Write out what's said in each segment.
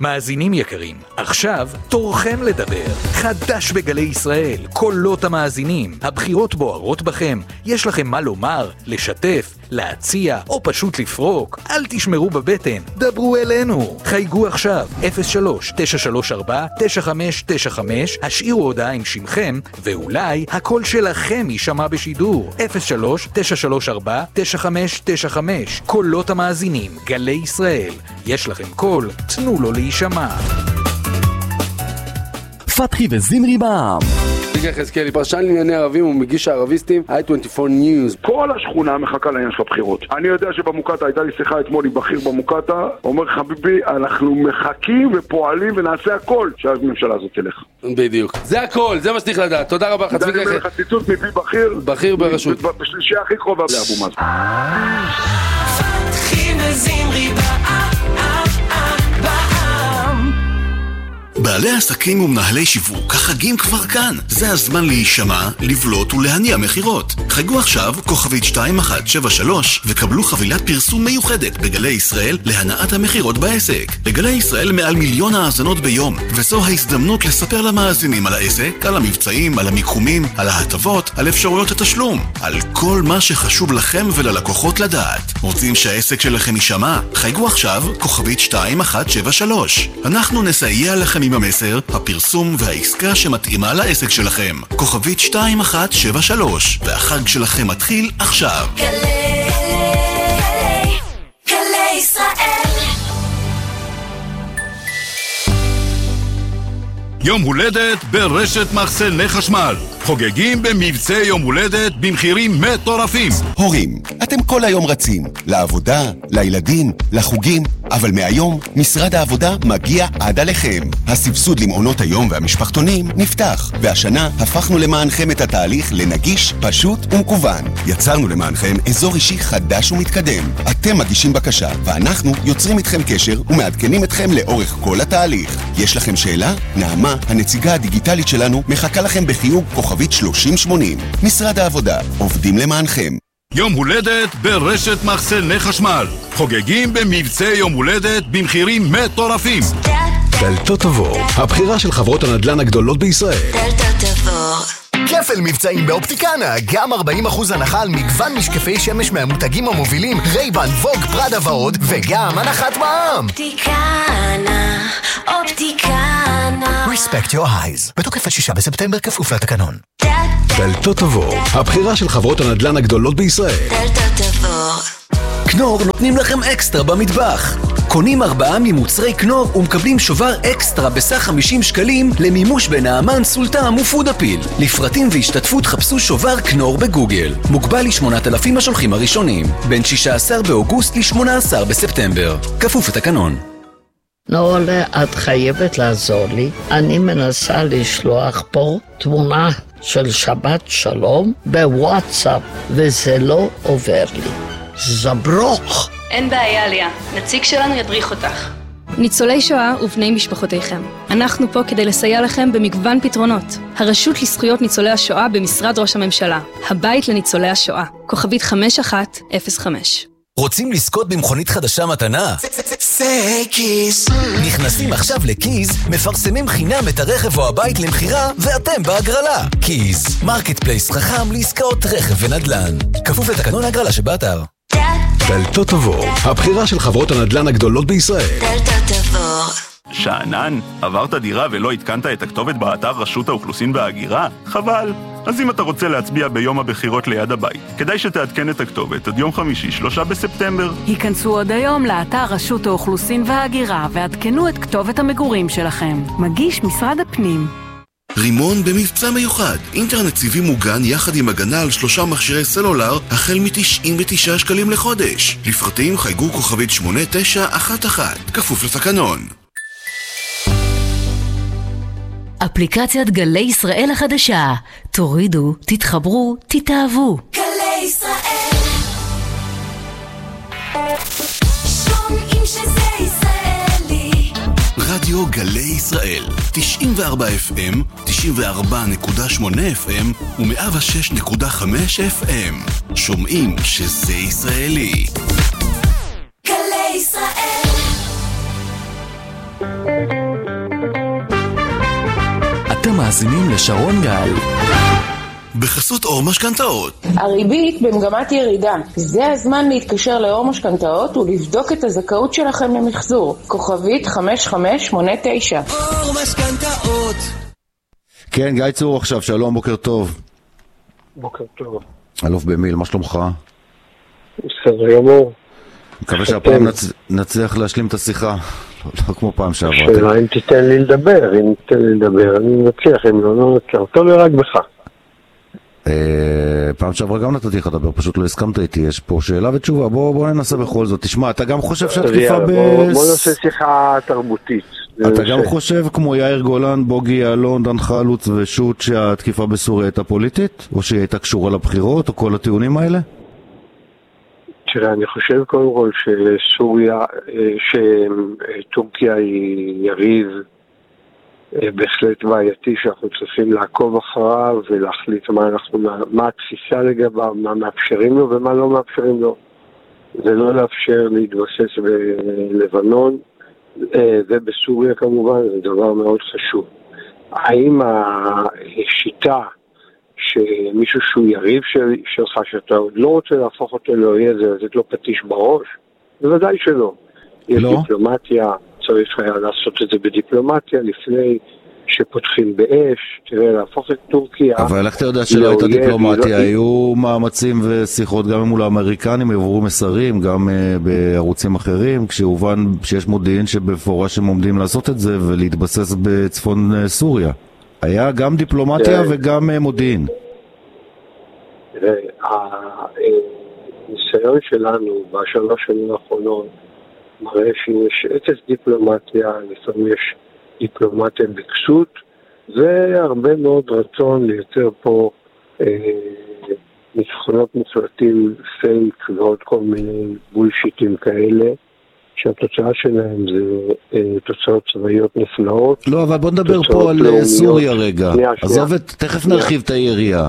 מאזינים יקרים, עכשיו תורכם לדבר. חדש בגלי ישראל, קולות המאזינים. הבחירות בוערות בכם, יש לכם מה לומר, לשתף, להציע או פשוט לפרוק. אל תשמרו בבטן, דברו אלינו. חייגו עכשיו 03-934-9595, השאירו הודעה עם שמכם ואולי הקול שלכם יישמע בשידור. 03-934-9595, קולות המאזינים, גלי ישראל. יש לכם קול, תנו לו להישמע. פתחי וזמרי בעם. יגאל חזקאלי, פרשן לענייני ערבים ומגיש הערביסטים i24 News. כל השכונה מחכה לעניין של הבחירות. אני יודע שבמוקטה, הייתה לי שיחה אתמול עם בכיר במוקטה, אומר חביבי, אנחנו מחכים ופועלים ונעשה הכל שהממשלה הזאת תלך. בדיוק. זה הכל, זה מה שצריך לדעת. תודה רבה לך. אני אומר לך ציטוט מפי בכיר ברשות. בשלישייה הכי קרובה לאבו מאזן. פתחי וזמרי בעם. בעלי עסקים ומנהלי שיווק, החגים כבר כאן. זה הזמן להישמע, לבלוט ולהניע מחירות. חגגו עכשיו כוכבית 2173 וקבלו חבילת פרסום מיוחדת בגלי ישראל להנעת המחירות בעסק. בגלי ישראל מעל 1,000,000 האזנות ביום, וזו ההזדמנות לספר למאזינים על העסק, על המבצעים, על המיקומים, על ההטבות, על אפשרויות התשלום, על כל מה שחשוב לכם וללקוחות לדעת. רוצים שהעסק שלכם יישמע? חגגו עכשיו כוכבית 2173. אנחנו נסייע לכם עם המסר, הפרסום והעסקה שמתאימה לעסק שלכם. כוכבית 2173, והחג שלכם מתחיל עכשיו. גלי ישראל. יום הולדת ברשת מחסני חשמל. חוגגים במבצע יום הולדת במחירים מטורפים. הורים, אתם כל היום רצים לעבודה, לילדים, לחוגים, אבל מהיום משרד העבודה מגיע עד עליכם. הסבסוד למעונות היום והמשפחתונים נפתח, והשנה הפכנו למענכם את התהליך לנגיש, פשוט ומקוון. יצרנו למענכם אזור אישי חדש ומתקדם. אתם מגישים בקשה, ואנחנו יוצרים איתכם קשר ומעדכנים אתכם לאורך כל התהליך. יש לכם שאלה? נעמה, הנציגה הדיגיטלית שלנו, מחכה לכם בחיוג כוכבית 3080. משרד העבודה, עובדים למענכם. יום הולדת ברשת מחסני חשמל. חוגגים במבצע יום הולדת במחירים מטורפים. דלתות עבור, הבחירה של חברות הנדל"ן הגדולות בישראל. דלתות עבור. כפל מבצעים באופטיקנה, גם 40% הנחה על מגוון משקפי שמש מהמותגים המובילים רייבן, ווג, פרדה ועוד, וגם הנחת מע"מ. אופטיקנה, אופטיקנה. Respect your eyes. בתוקף עד 6 בספטמבר כפוף לתקנון. דלתות עבור, הבחירה של חברות הנדל"ן הגדולות בישראל. דלתות עבור. כנור נותנים לכם אקסטרה במטבח. קונים 4 ממוצרי כנור ומקבלים שובר אקסטרה בסך 50 שקלים למימוש בנעמן, סולטם ופודאפיל. לפרטים והשתתפות חפשו שובר כנור בגוגל. מוגבל ל8,000 השולחים הראשונים. בין 16 באוגוסט ל18 בספטמבר. כפוף לתקנון. נורלה, את חייבת לעזור לי. אני מנסה לשלוח פה תמונה של שבת שלום בוואטסאפ, וזה לא עובר לי. זברוך. אין בעיה, ליה. נציג שלנו ידריך אותך. ניצולי שואה ובני משפחותיכם. אנחנו פה כדי לסייע לכם במגוון פתרונות. הרשות לזכויות ניצולי השואה במשרד ראש הממשלה. הבית לניצולי השואה. כוכבית 5105. רוצים לזכות במכונית חדשה מתנה? קיז. נכנסים עכשיו לקיז, מפרסמים חינם את הרכב או הבית למחירה, ואתם בהגרלה. קיז, מרקט פלייס חכם לעסקאות רכב ונדל"ן. כפוף לתקנון ההגרלה שבאתר. דלתות עבור, הבחירה של חברות הנדל"ן הגדולות בישראל. דלתות עבור. שענן, עברת דירה ולא התקנת את הכתובת באתר רשות האוכלוסין וההגירה? חבל. אז אם אתה רוצה להצביע ביום הבחירות ליד הבית, כדאי שתעדכן את הכתובת עד יום חמישי 3 בספטמבר. היכנסו עוד היום לאתר רשות האוכלוסין וההגירה ועדכנו את כתובת המגורים שלכם. מגיש משרד הפנים. רימון במבצע מיוחד, אינטרנט סיבי מוגן יחד עם הגנה על 3 מכשירי סלולר החל מ-99 שקלים לחודש. לפרטים חייגו כוכבית 8911, כפוף לתקנון. אפליקציית גלי ישראל החדשה. תורידו, תתחברו, תתאהבו. גלי ישראל. שומעים שזה ישראלי. רדיו גלי ישראל, 94 FM, 94.8 FM ו106.5 FM. שומעים שזה ישראלי. גלי ישראל. אתם מאזינים לשרון גל. בחסות אור משכנתאות. הריבית במגמת ירידה. זה הזמן להתקשר לאור משכנתאות ולבדוק את הזכאות שלכם למחזור. כוכבית 5589. אור משכנתאות. כן, גיא צור עכשיו, שלום, בוקר טוב. בוקר טוב. אלוף במיל, מה שלומך? בסדר גמור. מקווה שהפעם נצליח להשלים את השיחה, לא כמו פעם שעברה. שאלה אם תיתן לי לדבר, אני מצליח, אם לא נצליח, תן לי רק בך. פעם שעברה גם נתתי לך לדבר, פשוט לא הסכמת איתי, יש פה שאלה ותשובה, בוא ננסה בכל זאת. תשמע, אתה גם חושב שהתקיפה בוא נעשה שיחה תרבותית. אתה גם חושב כמו יאיר גולן, בוגי יעלון, דן חלוץ ושות שהתקיפה בסוריה הייתה פוליטית? או שהיא הייתה קשורה לבחירות, או כל הטיעונים האלה? תראה, אני חושב קודם כל שסוריה, שטורקיה היא יריב בהחלט בעייתי שאנחנו צריכים לעקוב אחריו ולהחליט מה התפיסה לגביו, מה מאפשרים לו ומה לא מאפשרים לו. זה לא לאפשר להתבסס בלבנון ובסוריה כמובן, זה דבר מאוד חשוב. האם השיטה שמישהו שהוא יריב שלך, שאתה עוד לא רוצה להפוך אותו לאויב, זה לתת לו פטיש בראש? בוודאי שלא. יש דיפלומטיה, צריך היה לעשות את זה בדיפלומטיה לפני שפותחים באש, תראה, להפוך את טורקיה. אבל איך אתה יודע שלא הייתה דיפלומטיה? היו מאמצים ושיחות גם מול האמריקנים, עברו מסרים, גם בערוצים אחרים, כשהובן שיש מודיעין שבפורש הם עומדים לעשות את זה ולהתבסס בצפון סוריה. היה גם דיפלומטיה וגם מודיעין. תראה, הניסיון שלנו בשלוש שנים האחרונות מראה שיש אפס דיפלומטיה, לפעמים יש דיפלומטיה בקשות, והרבה מאוד רצון לייצר פה ניצחונות מוחלטים, פייק ועוד כל מיני בולשיטים כאלה, שהתוצאה שלהם זה תוצאות צבאיות נפלאות. לא, אבל בוא נדבר פה על סוריה רגע. עזוב, תכף נרחיב את היריעה.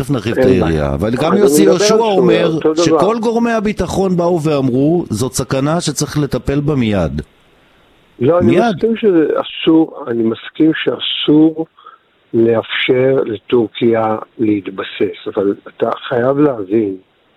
אבל גם יוסי יהושע אומר שכל גורמי הביטחון באו ואמרו, זאת סכנה שצריך לטפל בה מיד. לא, אני מסכים שאסור לאפשר לטורקיה להתבסס, אבל אתה חייב להבין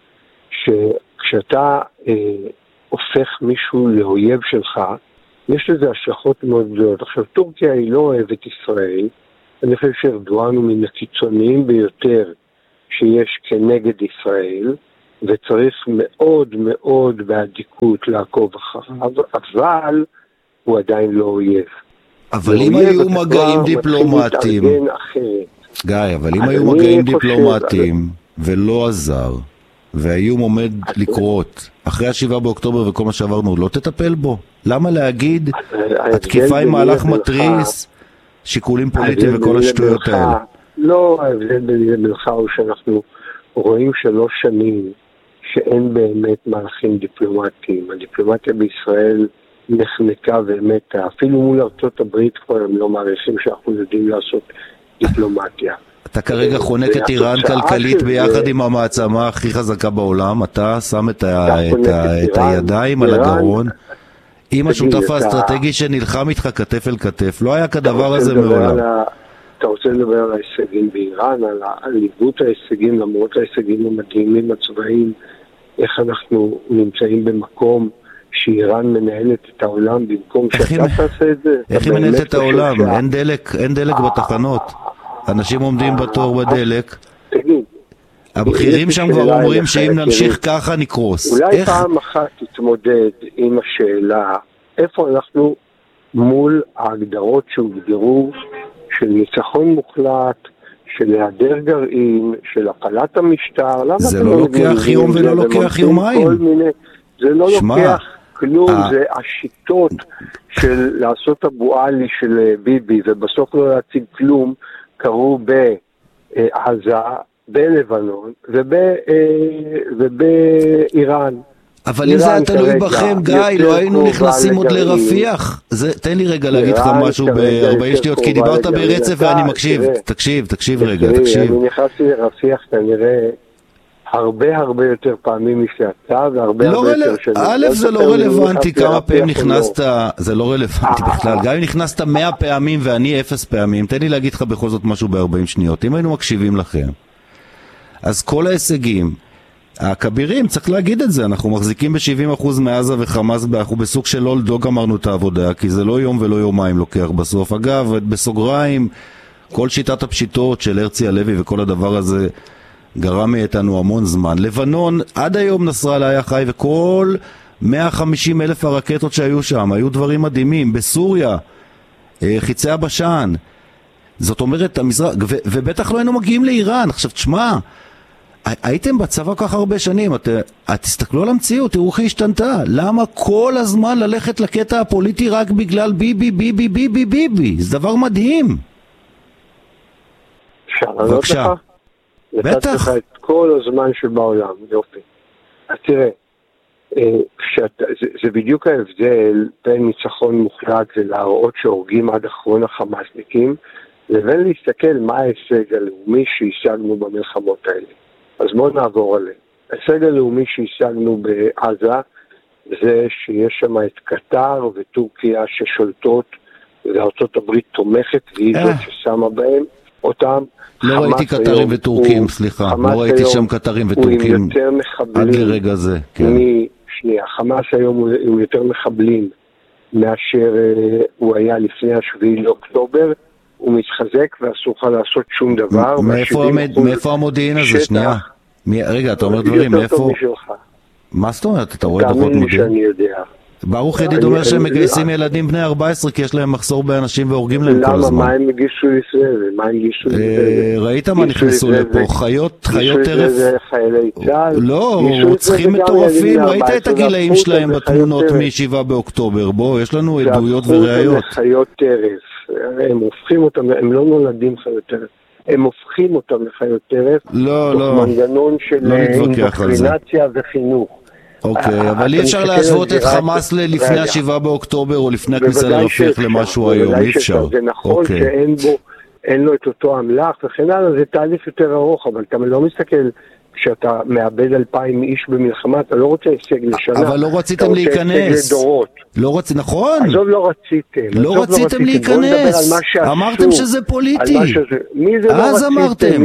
שכשאתה הופך מישהו לאויב שלך, יש לזה השלכות מאוד גדולות. עכשיו, טורקיה היא לא אוהבת ישראל, אני חושב שארדואן הוא מן הקיצוניים ביותר שיש כנגד ישראל, וצריך מאוד מאוד בעדיקות לעקוב אחריו, אבל הוא עדיין לא אויב. אבל אם היו מגעים דיפלומטיים, גיא, אבל אם היו מגעים דיפלומטיים ולא עזר, והאיום עומד לקרות אחרי ה7 באוקטובר וכל מה שעברנו, לא תטפל בו? למה להגיד התקיפה היא מהלך מטריס, שיקולים פוליטיים וכל השטויות האלה? לא, ההבדל בינך הוא שאנחנו רואים 3 שנים שאין באמת מהלכים דיפלומטיים. הדיפלומטיה בישראל נחנקה ומתה, אפילו מול ארצות הברית כבר הם לא מעריכים שאנחנו יודעים לעשות דיפלומטיה. אתה כרגע חונק את איראן כלכלית ביחד עם המעצמה הכי חזקה בעולם, אתה שם את הידיים על הגרון עם השותף האסטרטגי שנלחם איתך כתף אל כתף, לא היה כדבר הזה מעולם. אתה רוצה לדבר על ההישגים באיראן, על עליבות ההישגים, למרות ההישגים המדהימים הצבאיים, איך אנחנו נמצאים במקום שאיראן מנהלת את העולם במקום שאתה תעשה את זה? איך היא מנהלת את העולם? אין דלק בתחנות. אנשים עומדים בתור בדלק. הבכירים שם כבר אומרים שאם נמשיך ככה נקרוס. אולי פעם אחת תתמודד עם השאלה איפה אנחנו מול ההגדרות שהוגדרו של ניצחון מוחלט, של היעדר גרעין, של הפלת המשטר. זה לא לוקח יום ולא לוקח יומיים. זה לא לוקח כלום, זה השיטות של לעשות אבו עלי של ביבי ובסוף לא להציג כלום, קראו בעזה, בלבנון ובאיראן. אבל אם זה היה תלוי בכם, גיא, לא היינו נכנסים עוד לרפיח. תן לי רגע להגיד לך משהו ב-40 שניות, כי דיברת ברצף ואני מקשיב. תקשיב רגע, תקשיב. אני נכנסתי לרפיח, כנראה הרבה הרבה יותר פעמים משעתה, והרבה הרבה יותר שנים. א', זה לא רלוונטי כמה פעמים נכנסת, זה לא רלוונטי בכלל. גם אם נכנסת 100 פעמים ואני 0 פעמים, תן לי להגיד לך בכל זאת משהו ב-40 שניות. אם היינו מקשיבים לכם, אז כל ההישגים הכבירים, צריך להגיד את זה, אנחנו מחזיקים ב-70% מעזה וחמאס, אנחנו בסוג של לא לדוג אמרנו את העבודה, כי זה לא יום ולא יומיים לוקח בסוף. אגב, בסוגריים, כל שיטת הפשיטות של הרצי הלוי וכל הדבר הזה גרם מאיתנו המון זמן. לבנון, עד היום נסראללה היה חי, וכל 150,000 הרקטות שהיו שם, היו דברים מדהימים. בסוריה, חיצי הבשן, זאת אומרת, ובטח לא היינו מגיעים לאיראן. עכשיו, תשמע, הייתם בצבא כך הרבה שנים, תסתכלו על המציאות, תראו איך היא השתנתה. למה כל הזמן ללכת לקטע הפוליטי רק בגלל ביבי, ביבי, ביבי, ביבי? זה דבר מדהים. בבקשה. נתת לך את כל הזמן שבעולם, יופי. אז תראה, זה בדיוק ההבדל בין ניצחון מוחלט ולהראות שהורגים עד אחרון החמאסניקים, לבין להסתכל מה ההישג הלאומי שהשגנו במלחמות האלה. אז בואו נעבור עליהם. ההישג הלאומי שהשגנו בעזה זה שיש שם את קטר וטורקיה ששולטות, וארצות הברית תומכת, והיא זאת ששמה בהם אותם. לא ראיתי קטרים וטורקים, סליחה. לא ראיתי שם קטרים וטורקים עד לרגע זה. שנייה, חמאס היום הוא יותר מחבלים מאשר הוא היה לפני 7 לאוקטובר. הוא מתחזק ואסור לך לעשות שום דבר. מאיפה המודיעין הזה? שנייה. רגע, אתה אומר דברים, מאיפה? מה זאת אומרת? אתה רואה דוחות מודיעין? שאני יודע. ברוך ידיד אומר שהם מגייסים ילדים בני 14 כי יש להם מחסור באנשים והורגים להם כל הזמן. למה? מה הם הגישו לישראל? מה הם הגישו לישראל? ראית מה נכנסו לפה? חיות טרף? חיילי צה"ל? לא, רוצחים מטורפים. ראית את הגילאים שלהם בתמונות מ7 באוקטובר. בוא, יש לנו עדויות וראיות. חיות טרף. הם הופכים אותם, הם לא נולדים חיות טרף. הם הופכים אותם לחיות טרף. לא. מנגנון של אינדוקטרינציה וחינוך. אוקיי, אבל אי אפשר להשוות את חמאס לפני 7 באוקטובר או לפני הכניסה לרפיח למשהו היום, אי אפשר. זה נכון שאין לו את אותו המלח וכן הלאה, זה תהליך יותר ארוך, אבל אתה לא מסתכל כשאתה מאבד 2,000 איש במלחמה, אתה לא רוצה הישג לשנה. אבל לא רציתם להיכנס. לא רציתם, נכון. עזוב לא רציתם. לא רציתם להיכנס. אמרתם שזה פוליטי. אז אמרתם.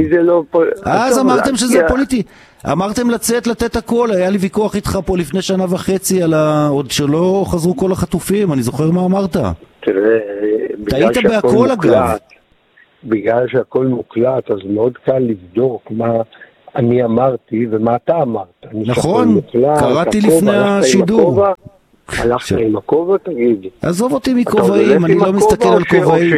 אז אמרתם שזה פוליטי. אמרתם לצאת, לתת הכל, היה לי ויכוח איתך פה לפני 1.5 שנה עוד שלא חזרו כל החטופים, אני זוכר מה אמרת. תראה, היית בהכל אגב. בגלל שהכל מוקלט, אז מאוד קל לבדוק מה אני אמרתי ומה אתה אמרת. נכון, קראתי לפני השידור. הלכת עם הכובע, תגיד. עזוב אותי מכובעים, אני לא מסתכל על כובעים.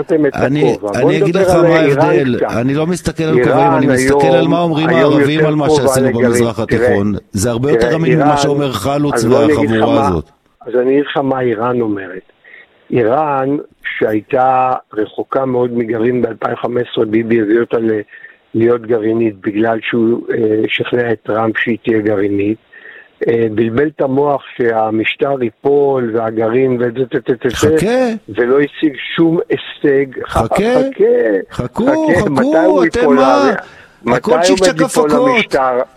אני אגיד לך מה ההבדל, אני לא מסתכל על כובעים, אני מסתכל על מה אומרים הערבים על מה שעשינו במזרח התיכון. זה הרבה יותר אמין ממה שאומר חלוץ והחבורה הזאת. אז אני אגיד לך מה איראן אומרת. איראן, שהייתה רחוקה מאוד מגרעין ב-2015, ביבי הביא אותה להיות גרעינית, בגלל שהוא שכנע את טראמפ שהיא תהיה גרעינית. בלבל את המוח שהמשטר ייפול והגרעין ולא השיג שום הישג. חכו, אתם מה? הכל צ'יק-צ'ק הפקות.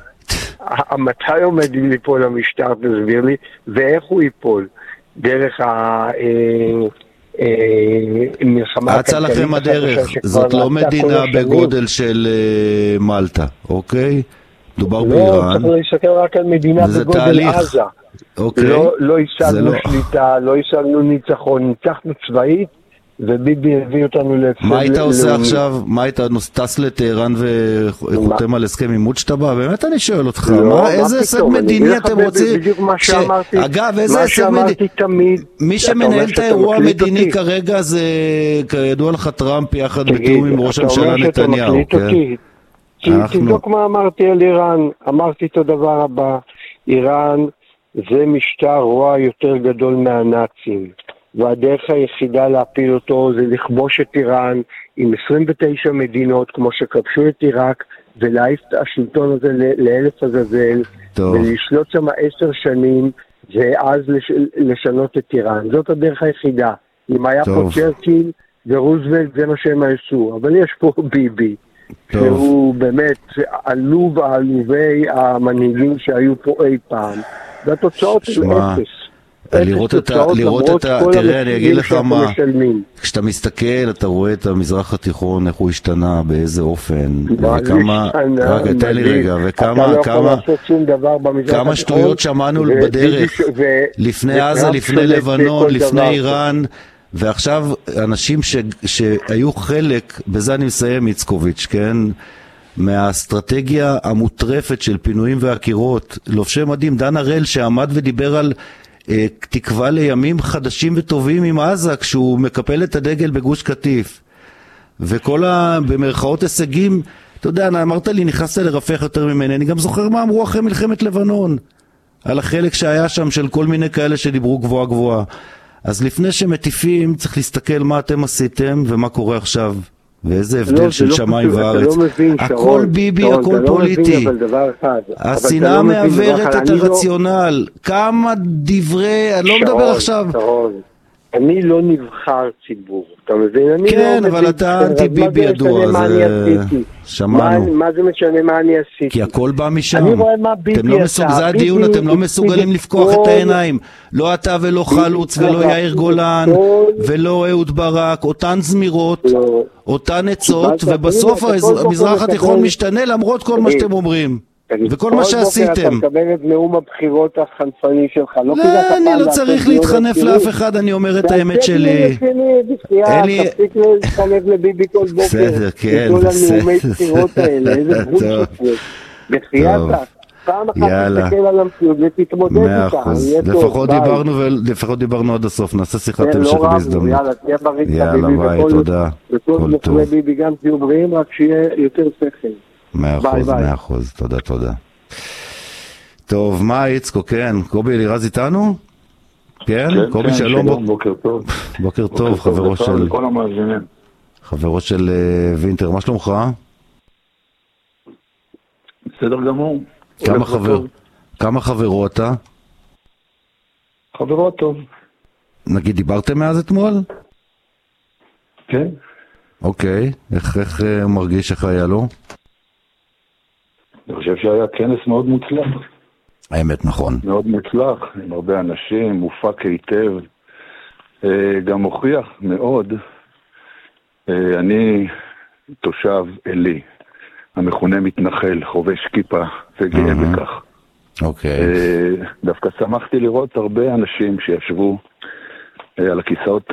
מתי עומד ליפול המשטר, תסביר לי, ואיך הוא ייפול? דרך המלחמה אצה לכם הדרך, זאת לא מדינה בגודל של מלטה, אוקיי? דובר באיראן. צריך להסתכל רק על מדינה בגודל עזה. לא השגנו שליטה, לא השגנו ניצחון, ניצחנו צבאית, וביבי הביא אותנו להפסד. מה היית עושה עכשיו? מה היית טס לטהרן וחותם על הסכם אימות שאתה בא? באמת אני שואל אותך, איזה הישג מדיני אתם רוצים? אגב, איזה הישג מדיני? מי שמנהל את האירוע המדיני כרגע זה, כידוע לך, טראמפ יחד בתיאום עם ראש הממשלה נתניהו. תבדוק מה אמרתי על איראן. אמרתי את הדבר הבא: איראן זה משטר רוע יותר גדול מהנאצים, והדרך היחידה להפיל אותו זה לכבוש את איראן עם 29 מדינות כמו שכבשו את עיראק, ולהעיף את השלטון הזה לאלף עזאזל ולשלוט שם 10 שנים, ואז לשנות את איראן. זאת הדרך היחידה. אם היה פה צ'רצ'יל ורוזוולט זה מה שהם עשו, אבל יש פה ביבי. שהוא באמת עלוב העלובי המנהיגים שהיו פה אי פעם, והתוצאות הן אפס. לראות את תראה, אני אגיד לך מה, כשאתה מסתכל, אתה רואה את המזרח התיכון, איך הוא השתנה, באיזה אופן, וכמה, רק תן לי רגע, וכמה שטויות שמענו בדרך, לפני עזה, לפני לבנון, לפני איראן, ועכשיו אנשים שהיו חלק, בזה אני מסיים איצקוביץ', כן? מהאסטרטגיה המוטרפת של פינויים והקירות, לובשי מדים, דן הראל שעמד ודיבר על תקווה לימים חדשים וטובים עם עזה כשהוא מקפל את הדגל בגוש קטיף, וכל במרכאות הישגים, אתה יודע, אמרת לי נכנסת לרפך יותר ממני, אני גם זוכר מה אמרו אחרי מלחמת לבנון על החלק שהיה שם של כל מיני כאלה שדיברו גבוהה גבוהה. אז לפני שמטיפים צריך להסתכל מה אתם עשיתם ומה קורה עכשיו, ואיזה הבדל של שמיים וארץ. הכל ביבי, הכל פוליטי. השנאה מעברת את הרציונל. כמה דברי, אני לא מדבר עכשיו. אני לא נבחר ציבור, אתה מבין? כן, אבל אתה אנטי ביבי ידוע, זה שמענו. מה זה משנה מה אני עשיתי? כי הכל בא משם. זה הדיון, אתם לא מסוגלים לפקוח את העיניים. לא אתה ולא חלוץ ולא יאיר גולן ולא אהוד ברק, אותן זמירות, אותן עצות, ובסוף המזרח התיכון משתנה למרות כל מה שאתם אומרים. וכל מה שעשיתם. אתה מקבל את נאום הבחירות החנפני שלך. לא, אני לא צריך להתחנף לאף אחד, אני אומר את האמת שלי. תפסיק להתחנף לביבי כל בוקר. בסדר, כן, בסדר. כל הנאומי בחירות האלה, איזה גבול שפות. בחייתה. פעם אחת תסתכל על המציאות ותתמודד איתה. לפחות דיברנו עד הסוף, נעשה שיחת המשך בהזדמנות. יאללה, תהיה בריא. יאללה, ביי, תודה. וכל מוכלי ביבי גם תהיו בריאים, רק שיהיה יותר שכל. 100%, 100%, תודה. טוב, מה איצקו, כן, קובי אלירז איתנו? כן, קובי שלום, בוקר טוב. בוקר טוב, חברו של וינטר, מה שלומך? בסדר גמור. כמה חברו אתה? חברו טוב. נגיד, דיברתם מאז אתמול? כן. אוקיי, איך מרגיש איך היה לו? אני חושב שהיה כנס מאוד מוצלח. האמת, נכון. מאוד מוצלח, עם הרבה אנשים, מופק היטב, גם מוכיח מאוד. אני תושב אלי, המכונה מתנחל, חובש כיפה וגאה בכך. אוקיי. דווקא שמחתי לראות הרבה אנשים שישבו על הכיסאות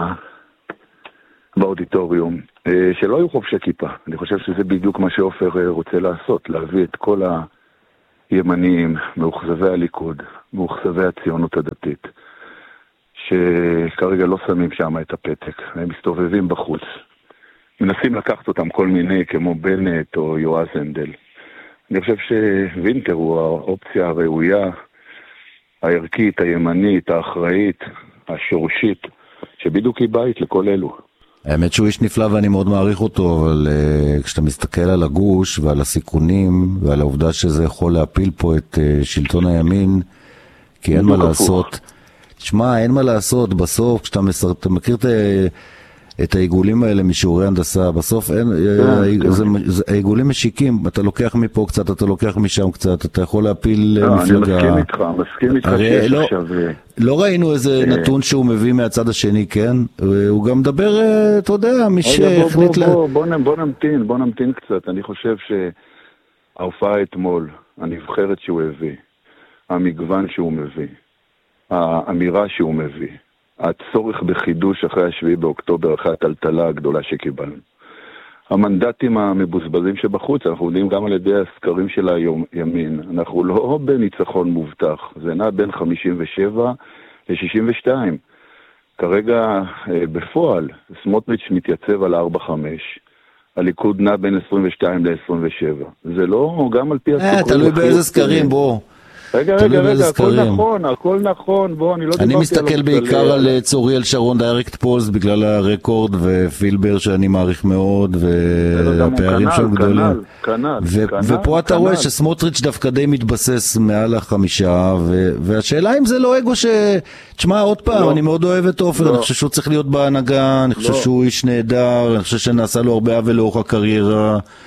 באודיטוריום, שלא היו חובשי כיפה. אני חושב שזה בדיוק מה שאופר רוצה לעשות, להביא את כל הימנים, מאוכזבי הליכוד, מאוכזבי הציונות הדתית, שכרגע לא שמים שם את הפתק, הם מסתובבים בחוץ. מנסים לקחת אותם כל מיני, כמו בנט או יועז הנדל. אני חושב שווינטר הוא האופציה הראויה, הערכית, הימנית, האחראית, השורשית, שבדיוק היא בית לכל אלו. האמת שהוא איש נפלא ואני מאוד מעריך אותו, אבל כשאתה מסתכל על הגוש ועל הסיכונים ועל העובדה שזה יכול להפיל פה את שלטון הימין, כי אין מה לעשות. תשמע, אין מה לעשות, בסוף כשאתה מכיר את העיגולים האלה משיעורי הנדסה, בסוף העיגולים משיקים, אתה לוקח מפה קצת, אתה לוקח משם קצת, אתה יכול להפיל מפלגה. אני מסכים איתך שיש עכשיו... לא ראינו איזה נתון שהוא מביא מהצד השני, כן? הוא גם מדבר, אתה יודע, מי שהחליט... בוא נמתין קצת, אני חושב שההופעה אתמול, הנבחרת שהוא הביא, המגוון שהוא מביא, האמירה שהוא מביא, הצורך בחידוש אחרי 7 באוקטובר, אחרי הטלטלה הגדולה שקיבלנו. המנדטים המבוזבזים שבחוץ, אנחנו יודעים גם על ידי הסקרים של הימין, אנחנו לא בניצחון מובטח, זה נע בין 57 ל-62. כרגע בפועל, סמוטריץ' מתייצב על 4-5, הליכוד נע בין 22 ל-27. זה לא גם על פי הסקרים. תלוי באיזה סקרים, בוא. רגע, הכל נכון, בוא, אני לא דיברתי על... אני מסתכל בעיקר על צוריאל שרון דיירקט פולס, בגלל הרקורד, ופילבר שאני מעריך מאוד, והפערים שם גדולים. ופה אתה רואה שסמוטריץ' דווקא די מתבסס מעל 5, והשאלה אם זה לא אגו תשמע, עוד פעם, אני מאוד אוהב את אופר, אני חושב שהוא צריך להיות בהנהגה, אני חושב שהוא איש נהדר, אני חושב שנעשה לו הרבה עוול לאורך הקריירה,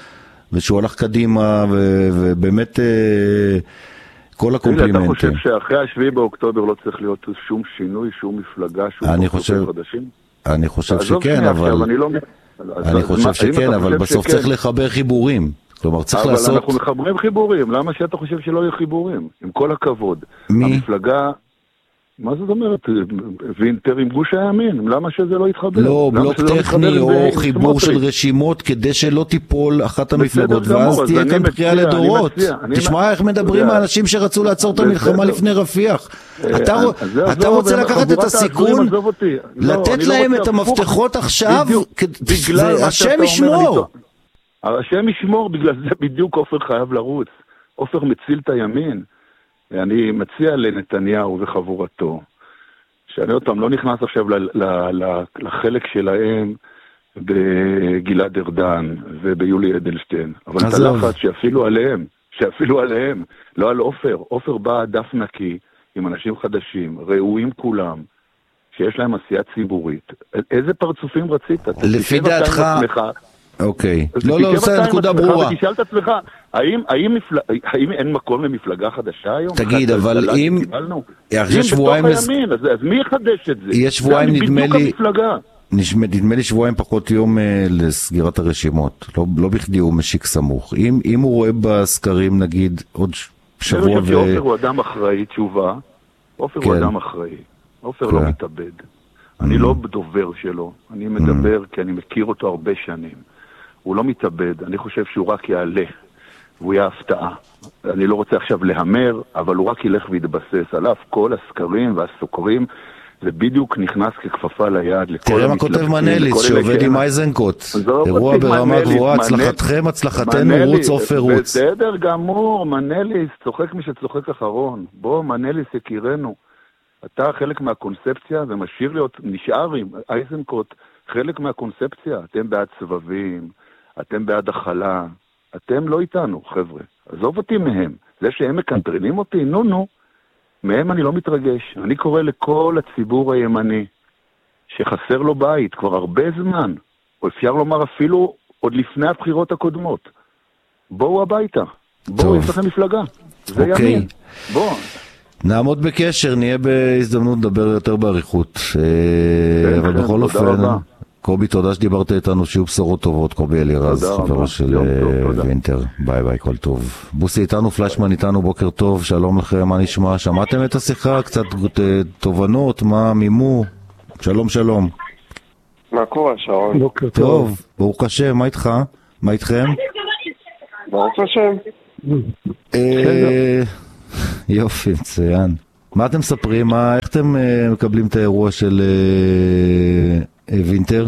ושהוא הלך קדימה, ובאמת כל הקומפלימנטים. אתה חושב שאחרי 7 באוקטובר לא צריך להיות שום שינוי, שום מפלגה, שום חוקים חדשים? אני חושב שכן, אבל בסוף צריך לחבר חיבורים. כלומר, צריך לעשות... אבל אנחנו מחברים חיבורים, למה שאתה חושב שלא יהיו חיבורים? עם כל הכבוד. המפלגה... מה זאת אומרת? וינטר עם גוש הימין, למה שזה לא יתחבר? לא, בלוק טכני או חיבור של רשימות כדי שלא תיפול אחת המפלגות, ואז תהיה כאן בחייה לדורות. תשמע איך מדברים האנשים שרצו לעצור את המלחמה לפני רפיח. אתה רוצה לקחת את הסיכון, לתת להם את המפתחות עכשיו, והשם ישמור. השם ישמור, בגלל זה בדיוק עופר חייב לרוץ. עופר מציל את הימין. אני מציע לנתניהו וחבורתו, שאני אותם לא נכנס עכשיו לחלק שלהם בגלעד ארדן וביולי אדלשטיין, אבל את הלחץ שאפילו עליהם, לא על עופר. עופר בא דף נקי עם אנשים חדשים, ראויים כולם, שיש להם עשייה ציבורית. איזה פרצופים רצית? לפי דעתך... אוקיי. לא, זה נקודה ברורה. ותשאל את עצמך, האם אין מקום למפלגה חדשה היום? תגיד, אבל אם... יש שבועיים... אז מי יחדש את זה? יש שבועיים, נדמה לי שבועיים פחות יום לסגירת הרשימות. לא בכדי הוא משיק סמוך. אם הוא רואה בסקרים, נגיד, עוד שבוע ו... עופר הוא אדם אחראי, תשובה. עופר הוא אדם אחראי. עופר לא מתאבד. אני לא דובר שלו. אני מדבר כי אני מכיר אותו הרבה שנים. הוא לא מתאבד, אני חושב שהוא רק יעלה, והוא יהיה הפתעה. אני לא רוצה עכשיו להמר, אבל הוא רק ילך ויתבסס עליו. כל הסקרים והסוקרים, זה בדיוק נכנס ככפפה ליד לכל תראה מה כותב מנליס, שעובד עם אייזנקוט. אירוע ברמה גבוהה, הצלחתכם, הצלחתנו, רוץ עופר רוץ. בסדר גמור, מנליס, צוחק מי שצוחק אחרון. בוא, מנליס יקירנו. אתה חלק מהקונספציה, ומשאיר להיות, נשאר עם אייזנקוט, חלק מהקונספציה. אתם בעד סבבים, אתם בעד החלה, אתם לא איתנו, חבר'ה. עזוב אותי מהם. זה שהם מקנטרנים אותי, נו, מהם אני לא מתרגש. אני קורא לכל הציבור הימני, שחסר לו בית כבר הרבה זמן, או אפשר לומר אפילו עוד לפני הבחירות הקודמות. בואו הביתה. בואו, יש לכם מפלגה. זה ימין. בואו. נעמוד בקשר, נהיה בהזדמנות לדבר יותר בעריכות. אבל בכל אופן, קובי, תודה שדיברת איתנו, שיהיו בשורות טובות. קובי אלירז, חברה של וינטר. ביי ביי, כל טוב. בוסי איתנו, פלשמן איתנו, בוקר טוב, שלום לכם, מה נשמע? שמעתם את השיחה? קצת תובנות, מה מימו? שלום שלום. מה קורה, שרון? בוקר טוב. ברוך השם, מה איתך? מה איתכם? ברוך השם. יופי, מצוין. מה אתם מספרים? איך אתם מקבלים את האירוע של וינטר?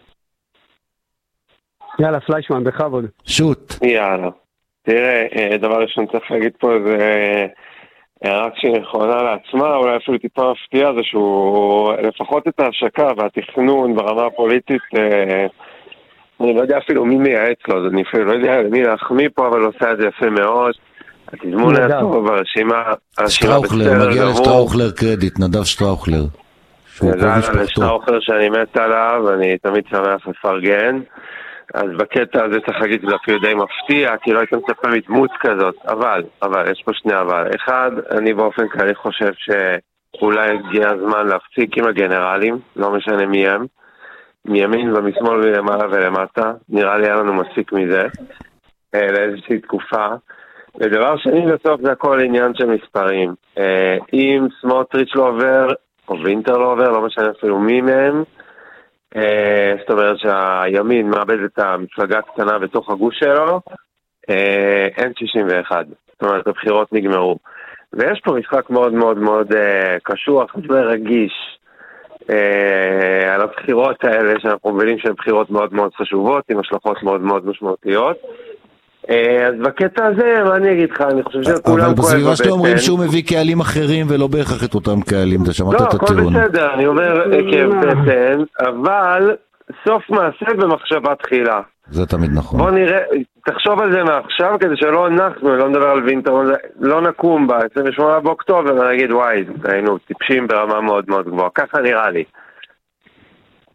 יאללה, פליישמן, בכבוד. שוט. יאללה. תראה, דבר ראשון צריך להגיד פה זה רק שנכונה לעצמה, אולי אפילו טיפה מפתיע, זה שהוא לפחות את ההשקה והתכנון ברמה הפוליטית, אני לא יודע אפילו מי מייעץ לו, אני אפילו לא יודע מי להחמיא פה, אבל עושה את זה יפה מאוד. התזמון היה טוב ברשימה... שטראוכלר, מגיע לשטראוכלר קרדיט, נדב שטראוכלר. לשטראוכלר שאני מת עליו, אני תמיד שמח לפרגן. אז בקטע הזה צריך להגיד שזה אפילו די מפתיע, כי לא הייתם מצפה מדמות כזאת. אבל, יש פה שני אבל. אחד, אני באופן כללי חושב שאולי הגיע הזמן להפסיק עם הגנרלים, לא משנה מי הם, מימין ומשמאל ולמעלה ולמטה. נראה לי היה לנו מספיק מזה, לאיזושהי תקופה. ודבר שני בסוף זה הכל עניין של מספרים. אם סמוטריץ' לא עובר, או וינטר לא עובר, לא משנה אפילו מי מהם, זאת אומרת שהימין מאבד את המפלגה הקטנה בתוך הגוש שלו, אין 61. זאת אומרת, הבחירות נגמרו. ויש פה משחק מאוד מאוד מאוד קשוח ורגיש על הבחירות האלה, שאנחנו מבינים שהן בחירות מאוד מאוד חשובות, עם השלכות מאוד מאוד משמעותיות. אז בקטע הזה, מה אני אגיד לך, אני חושב שכולם כואב בבטן. אבל בסביבה שאתם אומרים שהוא מביא קהלים אחרים ולא בהכרח את אותם קהלים, אתה שמעת את הטיעון. לא, הכל בסדר, אני אומר כאב בטן, אבל סוף מעשה במחשבה תחילה. זה תמיד נכון. בוא נראה, תחשוב על זה מעכשיו, כדי שלא אנחנו, לא נדבר על וינטר, לא נקום בה, 28 באוקטובר, ונגיד וואי, היינו טיפשים ברמה מאוד מאוד גבוהה, ככה נראה לי.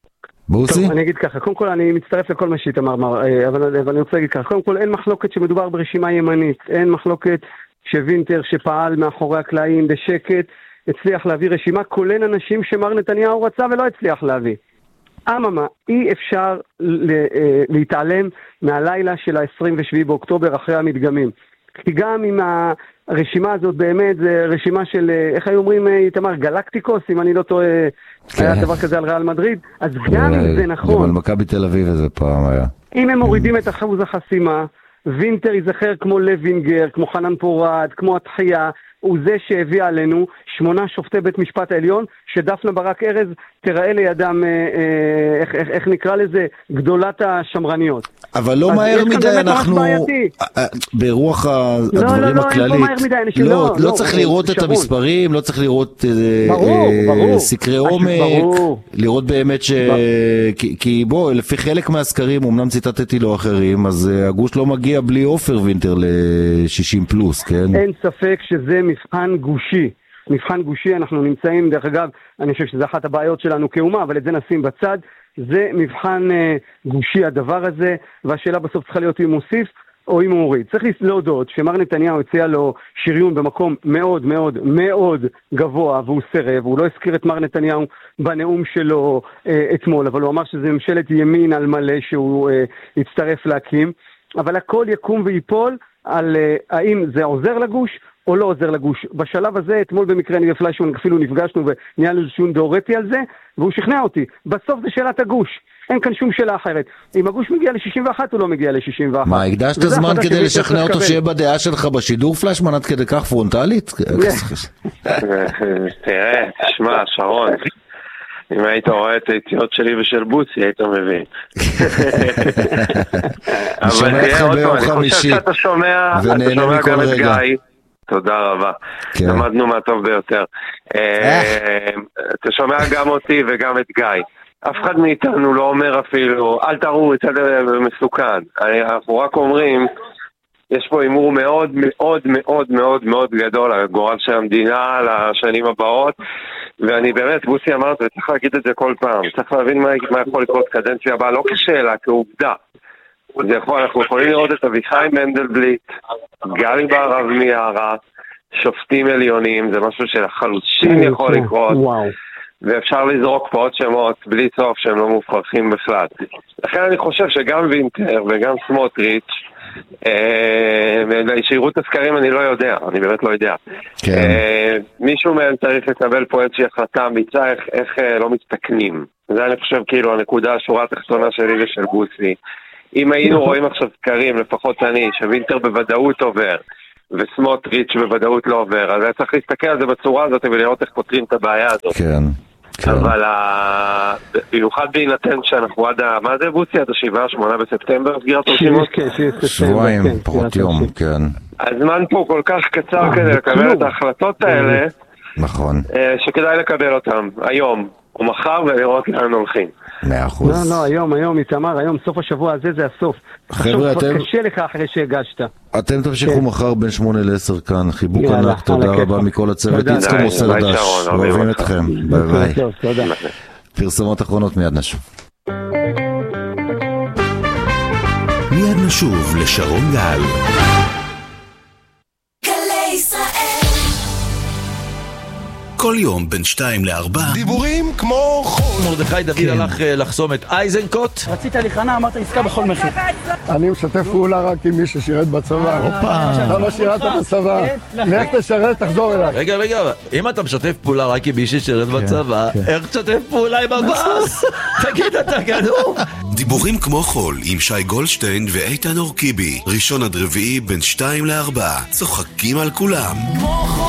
בוסי? טוב, אני אגיד ככה, קודם כל אני מצטרף לכל מה שאיתמר אמר, אבל אני רוצה להגיד ככה, קודם כל אין מחלוקת שמדובר ברשימה ימנית, אין מחלוקת שווינטר שפעל מאחורי הקלעים בשקט, הצליח להביא רשימה, כולל אנשים שמר נתניהו רצה ולא הצליח להביא. אממה, אי אפשר להתעלם מהלילה של ה-27 באוקטובר אחרי המדגמים. כי גם עם הרשימה הזאת באמת, זה רשימה של, איך היו אומרים, איתמר, גלקטיקוס, אם אני לא טועה, היה דבר כזה על ריאל מדריד, אז גם אם זה נכון. גם על מכבי תל אביב איזה פעם היה. אם הם מורידים את אחוז החסימה, וינטר ייזכר כמו לוינגר, כמו חנן פורד, כמו התחייה, הוא זה שהביא עלינו 8 שופטי בית משפט העליון, שדפנה ברק ארז תראה לידם, איך נקרא לזה, גדולת השמרניות. אבל לא מהר מדי, אנחנו, ברוח הדברים הכללית, לא צריך לראות את המספרים, לא צריך לראות סקרי עומק, לראות באמת כי בוא, לפי חלק מהסקרים, אמנם ציטטתי לו אחרים, אז הגוש לא מגיע בלי אופר וינטר ל-60 פלוס, כן? אין ספק שזה מבחן גושי. מבחן גושי, אנחנו נמצאים, דרך אגב, אני חושב שזה אחת הבעיות שלנו כאומה, אבל את זה נשים בצד, זה מבחן גושי הדבר הזה, והשאלה בסוף צריכה להיות אם הוא מוסיף או אם הוא מוריד. צריך להודות שמר נתניהו הציע לו שריון במקום מאוד מאוד מאוד גבוה, והוא סירב, הוא לא הזכיר את מר נתניהו בנאום שלו אתמול, אבל הוא אמר שזה ממשלת ימין על מלא שהוא יצטרף להקים, אבל הכל יקום ויפול על האם זה עוזר לגוש, או לא עוזר לגוש. בשלב הזה, אתמול במקרה אני ופליישמן אפילו נפגשנו וניהלנו איזשהו תיאורטי על זה, והוא שכנע אותי. בסוף זה שאלת הגוש. אין כאן שום שאלה אחרת. אם הגוש מגיע ל-61, הוא לא מגיע ל-61. מה, הקדשת זמן כדי לשכנע אותו שיהיה בדעה שלך בשידור פליישמן עד כדי כך פרונטלית? תראה, תשמע, שרון, אם היית רואה את היציאות שלי ושל בוצי, היית מבין. אבל תראה עוד פעם, אני חושב שאתה שומע גם את גיא. תודה רבה, למדנו מהטוב ביותר. אתה שומע גם אותי וגם את גיא. אף אחד מאיתנו לא אומר אפילו, אל תרוץ, זה מסוכן. אנחנו רק אומרים, יש פה אימור מאוד מאוד מאוד מאוד מאוד גדול על הגורל של המדינה לשנים הבאות, ואני באמת, בוסי אמרת, וצריך להגיד את זה כל פעם, צריך להבין מה יכול לקרות קדנציה הבאה, לא כשאלה, כעובדה. אנחנו יכולים לראות את אביחי מנדלבליט, גלי בהרב מיארה, שופטים עליונים, זה משהו שלחלוטין יכול לקרות, ואפשר לזרוק פה עוד שמות בלי סוף שהם לא מופרכים בכלל. לכן אני חושב שגם וינטר וגם סמוטריץ' שירות הסקרים אני לא יודע, אני באמת לא יודע. מישהו מהם צריך לקבל פה איזושהי החלטה אמיצה איך לא מסתכנים. זה אני חושב כאילו הנקודה, השורה התחתונה שלי ושל בוסי. אם היינו רואים עכשיו סקרים, לפחות אני, שווינטר בוודאות עובר, וסמוטריץ' בוודאות לא עובר, אז צריך להסתכל על זה בצורה הזאת ולראות איך פותרים את הבעיה הזאת. כן. אבל במיוחד בהינתן שאנחנו עד, מה זה בוצי? עד ה7-8 בספטמבר סגירת רשימות? שבועיים, פחות יום, כן. הזמן פה כל כך קצר כדי לקבל את ההחלטות האלה, נכון. שכדאי לקבל אותם היום או מחר ולראות לאן הולכים. 100%. לא, היום, איתמר, היום, סוף השבוע הזה זה הסוף. חבר'ה, אתם... קשה לך אחרי שהגשת. אתם תמשיכו מחר בין 8 ל-10 כאן. חיבוק ענק, תודה רבה מכל הצוות. איצקו מוסר דש, אוהבים אתכם. ביי ביי. תודה. פרסומות אחרונות, מיד נשוב. מיד נשוב לשרון גל. כל יום בין 2 ל-4 דיבורים כמו חול. מרדכי דוד הלך לחסום את אייזנקוט. רצית להיכנע, אמרת עסקה בכל מחיר. אני משתף פעולה רק עם מי ששירת בצבא. אתה לא שירת בצבא. לך תשרת, תחזור אליי. רגע, אם אתה משתף פעולה רק עם מי ששירת בצבא, איך תשתף פעולה עם הבוס? תגיד, אתה גדול. דיבורים כמו חול עם שי גולדשטיין ואיתן אורקיבי. ראשון עד רביעי בין 2 ל-4 צוחקים על כולם.